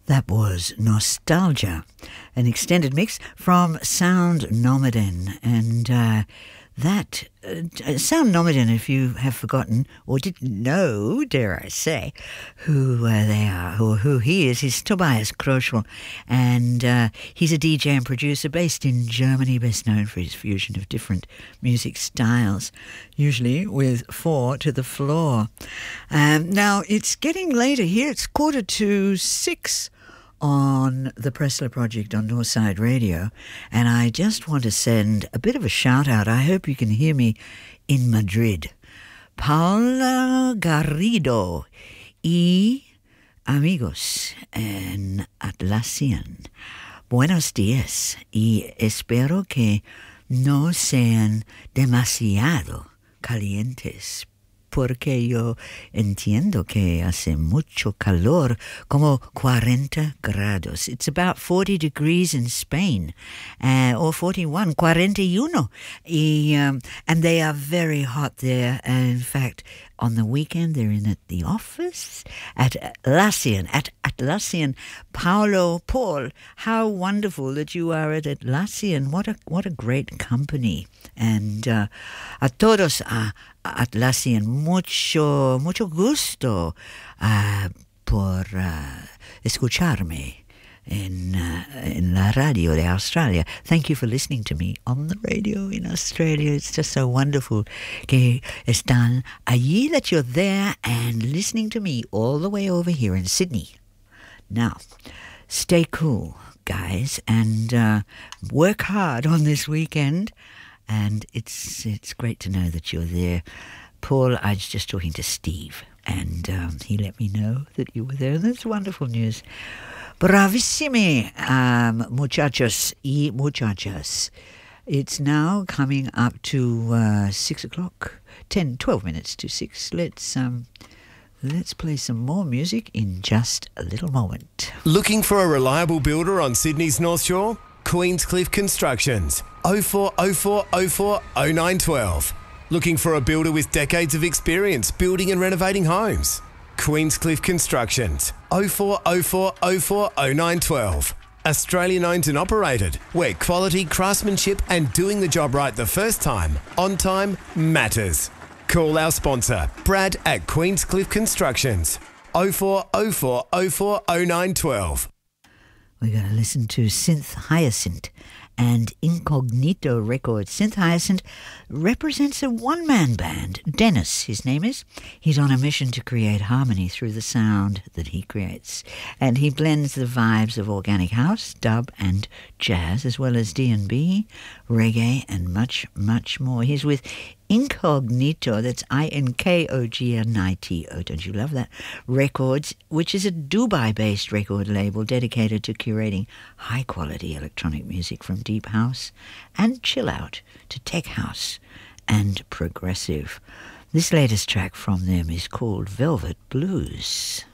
That was Nostalgia, an extended mix from Sound Nomaden. And that Sound Nomaden, if you have forgotten or didn't know, dare I say, who they are or who he is, he's Tobias Kroschel. And he's a DJ and producer based in Germany, best known for his fusion of different music styles, usually with four to the floor. Now, it's getting later here. It's 5:45 on the Pressler Project on Northside Radio, and I just want to send a bit of a shout out. I hope you can hear me in Madrid. Paula Garrido y amigos en Atlassian. Buenos días y espero que no sean demasiado calientes, porque yo entiendo que hace mucho calor, como 40 grados. It's about 40 degrees in Spain, or 41, 41. And they are very hot there. In fact, on the weekend, they're in at the office at Atlassian. Paul, how wonderful that you are at Atlassian. What a great company. And a todos Atlassian, mucho gusto por escucharme en la radio de Australia. Thank you for listening to me on the radio in Australia. It's just so wonderful que están allí, that you're there and listening to me all the way over here in Sydney. Now, stay cool, guys, and work hard on this weekend. And it's great to know that you're there. Paul, I was just talking to Steve, and he let me know that you were there. That's wonderful news. Bravissimi, muchachos y muchachas. It's now coming up to 6 o'clock, 12 minutes to 6. Let's play some more music in just a little moment. Looking for a reliable builder on Sydney's North Shore? Queenscliff Constructions, 0404 04 0912. Looking for a builder with decades of experience building and renovating homes? Queenscliff Constructions, 0404 04 0912. Australian owned and operated, where quality, craftsmanship and doing the job right the first time, on time, matters. Call our sponsor, Brad at Queenscliff Constructions, 0404 04 0912. We're going to listen to Synth Hyacinth and Incognito Records. Synth Hyacinth represents a one-man band. Dennis, his name is. He's on a mission to create harmony through the sound that he creates. And he blends the vibes of organic house, dub and jazz, as well as D&B, reggae, and much, much more. He's with Incognito, that's Inkognito, don't you love that? Records, which is a Dubai-based record label dedicated to curating high-quality electronic music from deep house and chill out to tech house and progressive. This latest track from them is called Velvet Blues.